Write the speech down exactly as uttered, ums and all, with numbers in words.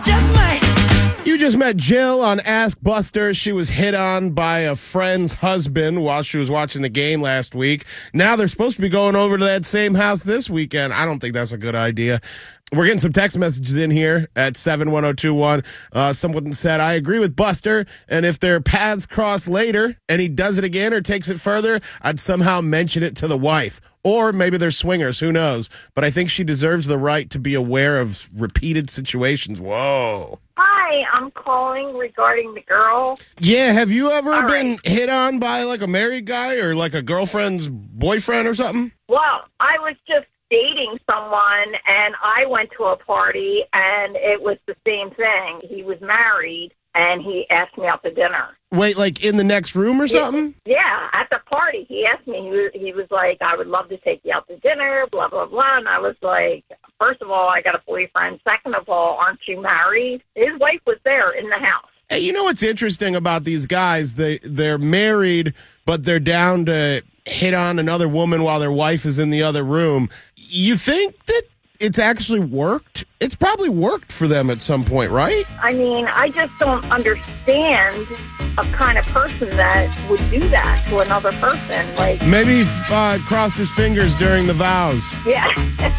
Just might. You just met Jill on Ask Buster. She was hit on by a friend's husband while she was watching the game last week. Now they're supposed to be going over to that same house this weekend. I don't think that's a good idea. We're getting some text messages in here at seven one zero two one. Uh, someone said, I agree with Buster, and if their paths cross later and he does it again or takes it further, I'd somehow mention it to the wife. Or maybe they're swingers, who knows? But I think she deserves the right to be aware of repeated situations. Whoa. Hi, I'm calling regarding the girl. Yeah, have you ever All been right. hit on by like a married guy or like a girlfriend's boyfriend or something? Well, I was just dating someone, and I went to a party, and it was the same thing. He was married, and he asked me out to dinner. Wait, like in the next room or something? Yeah, at the party, he asked me. He was, he was like, I would love to take you out to dinner, blah, blah, blah. And I was like, first of all, I got a boyfriend. Second of all, aren't you married? His wife was there in the house. Hey, you know what's interesting about these guys? They, they're married, but they're down to hit on another woman while their wife is in the other room. You think that it's actually worked? It's probably worked for them at some point, right? I mean, I just don't understand a kind of person that would do that to another person. Like, Maybe uh, crossed his fingers during the vows. yeah.